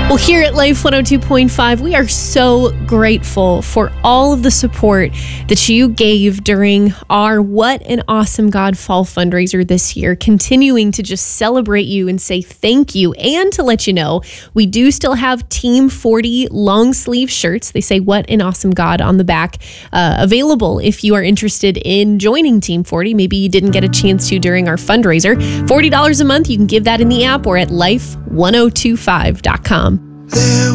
Well, here at Life 102.5, we are so grateful for all of the support that you gave during our What an Awesome God Fall fundraiser this year, continuing to just celebrate you and say thank you. And to let you know, we do still have Team 40 long sleeve shirts. They say What an Awesome God on the back, available if you are interested in joining Team 40. Maybe you didn't get a chance to during our fundraiser. $40 a month. You can give that in the app or at life1025.com. There